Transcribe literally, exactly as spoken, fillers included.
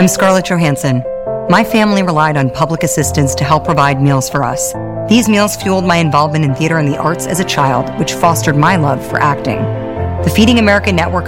I'm Scarlett Johansson. My family relied on public assistance to help provide meals for us. These meals fueled my involvement in theater and the arts as a child, which fostered my love for acting. The Feeding America Network